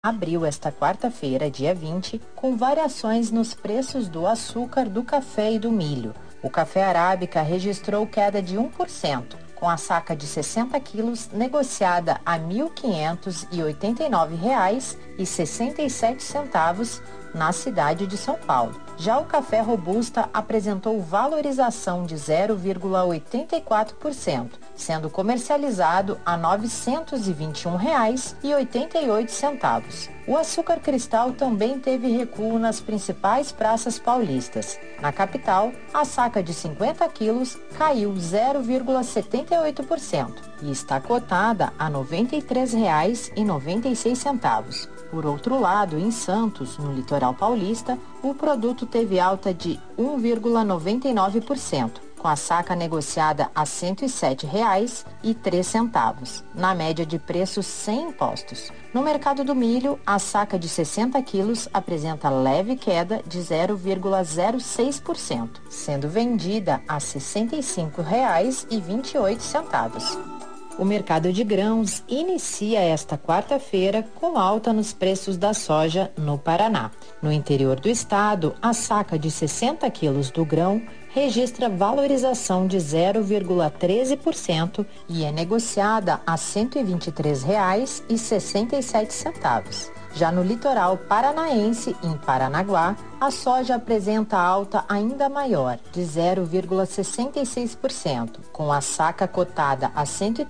abriu esta quarta-feira, dia 20, com variações nos preços do açúcar, do café e do milho. O café arábica registrou queda de 1%, com a saca de 60 quilos negociada a R$ 1.589,67 na cidade de São Paulo. Já o café robusta apresentou valorização de 0,84%, sendo comercializado a R$ 921,88. O açúcar cristal também teve recuo nas principais praças paulistas. Na capital, a saca de 50 quilos caiu 0,78% e está cotada a R$ 93,96. Por outro lado, em Santos, no litoral paulista, o produto teve alta de 1,99%, com a saca negociada a R$ 107,03, na média de preços sem impostos. No mercado do milho, a saca de 60 quilos apresenta leve queda de 0,06%, sendo vendida a R$ 65,28. O mercado de grãos inicia esta quarta-feira com alta nos preços da soja no Paraná. No interior do estado, a saca de 60 quilos do grão registra valorização de 0,13% e é negociada a R$ 123,67. Já no litoral paranaense, em Paranaguá, a soja apresenta alta ainda maior, de 0,66%, com a saca cotada a R$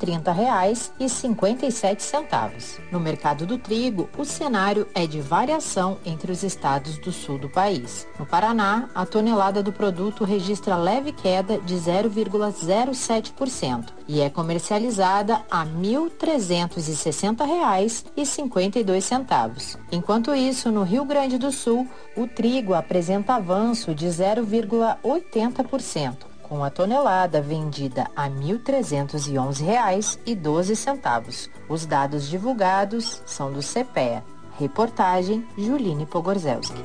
130,57. No mercado do trigo, o cenário é de variação entre os estados do sul do país. No Paraná, a tonelada do produto registra leve queda de 0,07% e é comercializada a R$ 1.360,52. Enquanto isso, no Rio Grande do Sul, o trigo apresenta avanço de 0,80%, com a tonelada vendida a R$ 1.311,12. Os dados divulgados são do CPEA. Reportagem Juline Pogorzelski.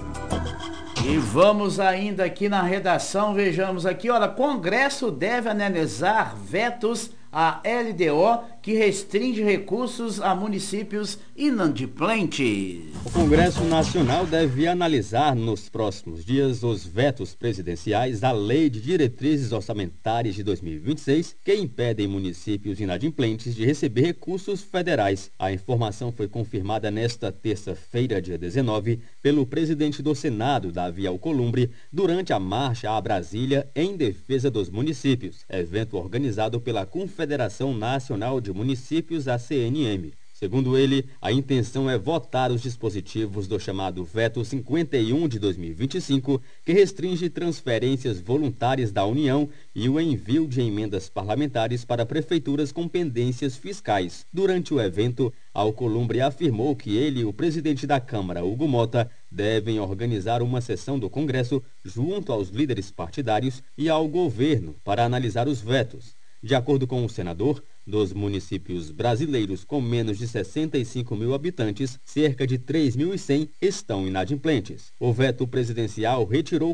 E vamos ainda aqui na redação, vejamos aqui, olha, Congresso deve analisar vetos à LDO que restringe recursos a municípios inadimplentes. O Congresso Nacional deve analisar nos próximos dias os vetos presidenciais à Lei de Diretrizes Orçamentárias de 2026, que impedem municípios inadimplentes de receber recursos federais. A informação foi confirmada nesta terça-feira, dia 19, pelo presidente do Senado, Davi Alcolumbre, durante a marcha a Brasília em defesa dos municípios, evento organizado pela Confederação Nacional de Municípios, a CNM. Segundo ele, a intenção é votar os dispositivos do chamado Veto 51 de 2025, que restringe transferências voluntárias da União e o envio de emendas parlamentares para prefeituras com pendências fiscais. Durante o evento, Alcolumbre afirmou que ele e o presidente da Câmara, Hugo Mota, devem organizar uma sessão do Congresso junto aos líderes partidários e ao governo para analisar os vetos. De acordo com o senador, dos municípios brasileiros com menos de 65 mil habitantes, cerca de 3.100 estão inadimplentes. O veto presidencial retirou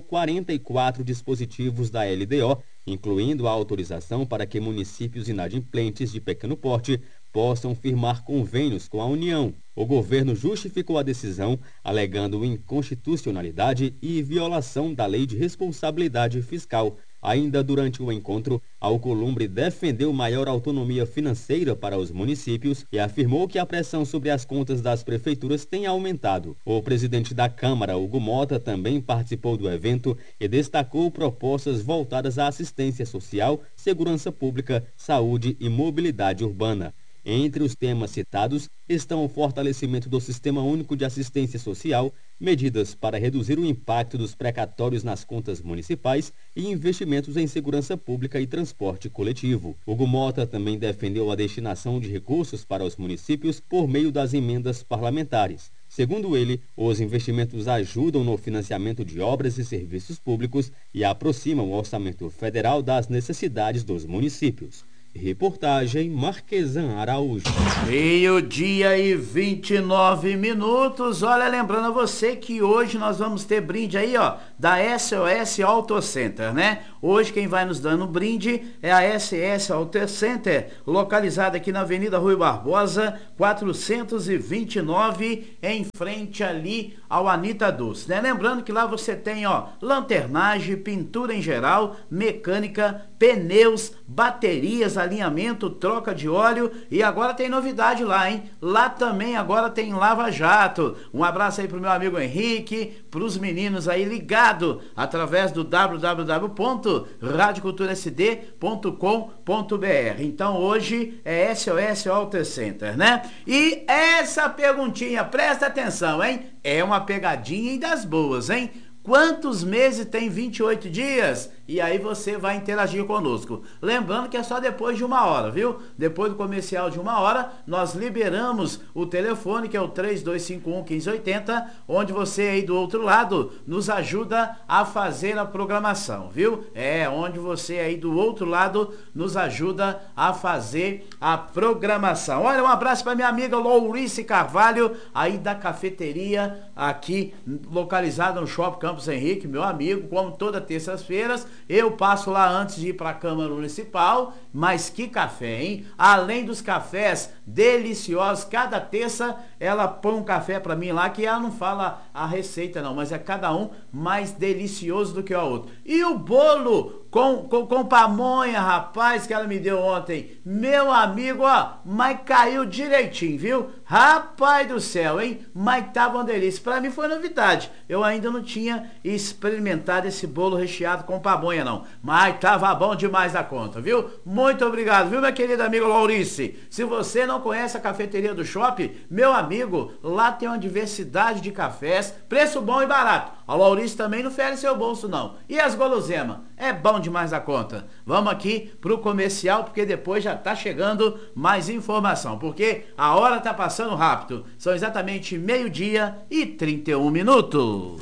44 dispositivos da LDO, incluindo a autorização para que municípios inadimplentes de pequeno porte possam firmar convênios com a União. O governo justificou a decisão, alegando inconstitucionalidade e violação da Lei de Responsabilidade Fiscal. Ainda durante o encontro, Alcolumbre defendeu maior autonomia financeira para os municípios e afirmou que a pressão sobre as contas das prefeituras tem aumentado. O presidente da Câmara, Hugo Mota, também participou do evento e destacou propostas voltadas à assistência social, segurança pública, saúde e mobilidade urbana. Entre os temas citados estão o fortalecimento do Sistema Único de Assistência Social, medidas para reduzir o impacto dos precatórios nas contas municipais e investimentos em segurança pública e transporte coletivo. Hugo Mota também defendeu a destinação de recursos para os municípios por meio das emendas parlamentares. Segundo ele, os investimentos ajudam no financiamento de obras e serviços públicos e aproximam o orçamento federal das necessidades dos municípios. Reportagem Marquesan Araújo. 12:29. Olha, lembrando a você que hoje nós vamos ter brinde aí, ó, da SOS Auto Center, né? Hoje quem vai nos dando brinde é a SS Auto Center, localizada aqui na Avenida Rui Barbosa, 429, em frente ali ao Anita Dulce, né? Lembrando que lá você tem, ó, lanternagem, pintura em geral, mecânica, pneus, baterias, alinhamento, troca de óleo, e agora tem novidade lá, hein? Lá também agora tem Lava Jato. Um abraço aí pro meu amigo Henrique, pros meninos aí ligado através do www.radioculturasd.com.br. Então hoje é SOS Auto Center, né? E essa perguntinha, presta atenção, hein? É uma pegadinha e das boas, hein? Quantos meses tem 28 dias? E aí você vai interagir conosco. Lembrando que é só depois de 1 hora, viu? Depois do comercial de 1 hora, nós liberamos o telefone, que é o 3251-1580, onde você aí do outro lado nos ajuda a fazer a programação, viu? É, onde você aí do outro lado nos ajuda a fazer a programação. Olha, um abraço para minha amiga Laurice Carvalho, aí da cafeteria, aqui localizada no Shopping Campos Henrique, meu amigo, como toda terça-feira. Eu passo lá antes de ir para a Câmara Municipal, mas que café, hein? Além dos cafés deliciosos, cada terça ela põe um café para mim lá, que ela não fala a receita não, mas é cada um mais delicioso do que o outro. E o bolo com pamonha, rapaz, que ela me deu ontem, meu amigo, ó, mas caiu direitinho, viu? Rapaz do céu, hein? Mas tava uma delícia. Pra mim foi novidade. Eu ainda não tinha experimentado esse bolo recheado com pamonha, não. Mas tava bom demais da conta, viu? Muito obrigado, viu, minha querida amiga Laurice? Se você não conhece a cafeteria do shopping, meu amigo, lá tem uma diversidade de cafés, preço bom e barato. A Laurice também não fere seu bolso, não. E as guloseimas? É bom demais da conta. Vamos aqui pro comercial, porque depois já tá chegando mais informação, porque a hora tá passando rápido. São exatamente 12:31.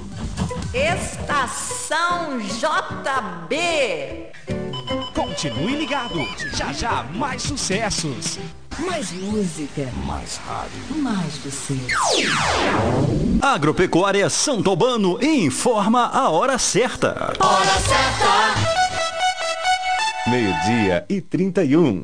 Estação JB. Continue ligado. Já já mais sucessos. Mais música. Mais rádio. Mais você. Agropecuária Santo Albano informa a hora certa. Hora certa. 12:31.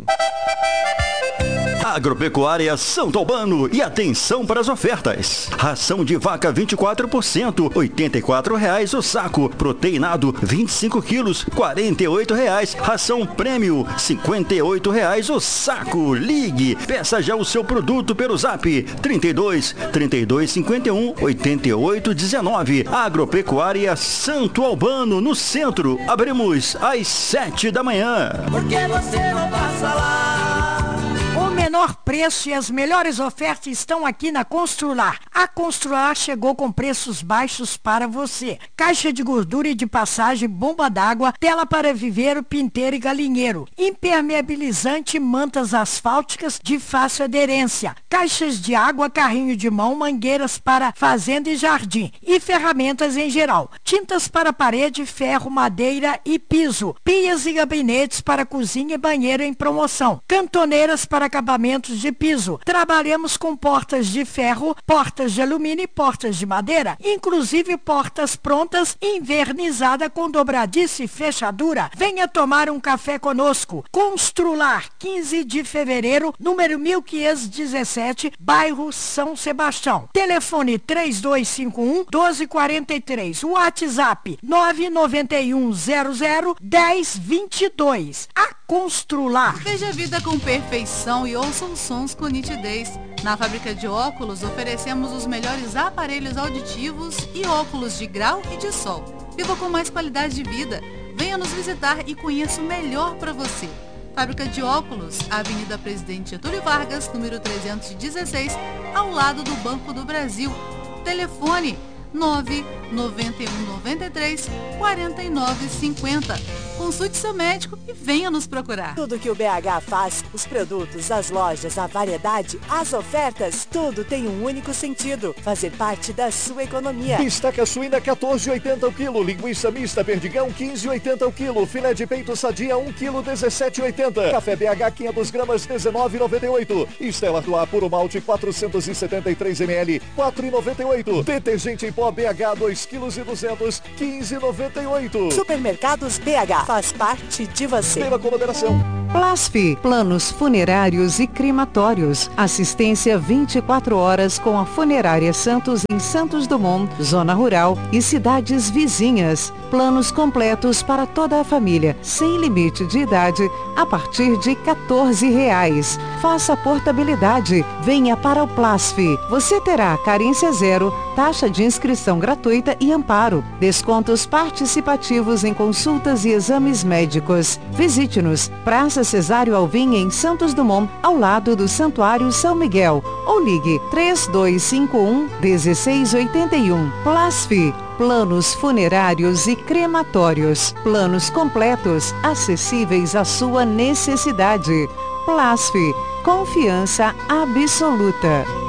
Agropecuária Santo Albano, e atenção para as ofertas. Ração de vaca 24%, R$ 84,00 o saco. Proteinado 25 quilos, R$ 48,00. Ração prêmio, R$ 58,00 o saco. Ligue, peça já o seu produto pelo Zap 32 51 88 19. Agropecuária Santo Albano, no centro. Abrimos às 7 da manhã. Por que você não passa lá? O menor preço e as melhores ofertas estão aqui na Constrular. A Constrular chegou com preços baixos para você. Caixa de gordura e de passagem, bomba d'água, tela para viveiro, pinteiro e galinheiro. Impermeabilizante, mantas asfálticas de fácil aderência. Caixas de água, carrinho de mão, mangueiras para fazenda e jardim. E ferramentas em geral. Tintas para parede, ferro, madeira e piso. Pias e gabinetes para cozinha e banheiro em promoção. Cantoneiras para acabamentos de piso. Trabalhamos com portas de ferro, portas de alumínio e portas de madeira, inclusive portas prontas, invernizada com dobradiça e fechadura. Venha tomar um café conosco. Constrular, 15 de fevereiro, número 1517, bairro São Sebastião. Telefone 3251-1243. WhatsApp 991001022. A Constrular. Veja a vida com perfeição e ouça os sons com nitidez. Na fábrica de óculos oferecemos os melhores aparelhos auditivos e óculos de grau e de sol. Viva com mais qualidade de vida. Venha nos visitar e conheça o melhor para você. Fábrica de óculos, Avenida Presidente Getúlio Vargas, número 316, ao lado do Banco do Brasil. Telefone 99193 4950. Consulte seu médico e venha nos procurar. Tudo que o BH faz, os produtos, as lojas, a variedade, as ofertas, tudo tem um único sentido: fazer parte da sua economia. Bisteca suína 14,80 o quilo, linguiça mista perdigão 15,80 o quilo, filé de peito sadia 1 quilo 17,80, café BH 500 gramas 19,98, Estela Artois puro malte 473 ml 4,98, detergente em pó BH 2 quilos e 200 15,98. Supermercados BH, faz parte de você. Beba com moderação. Plasfi, planos funerários e crematórios. Assistência 24 horas com a Funerária Santos em Santos Dumont, Zona Rural e cidades vizinhas. Planos completos para toda a família, sem limite de idade, a partir de R$14. Faça portabilidade. Venha para o Plasfi. Você terá carência zero, taxa de inscrição gratuita e amparo. Descontos participativos em consultas e exames médicos. Visite-nos, Praça Cesário Alvim, em Santos Dumont, ao lado do Santuário São Miguel. Ou ligue 3251-1681. Plasfi, planos funerários e crematórios. Planos completos, acessíveis à sua necessidade. Plasfi, confiança absoluta.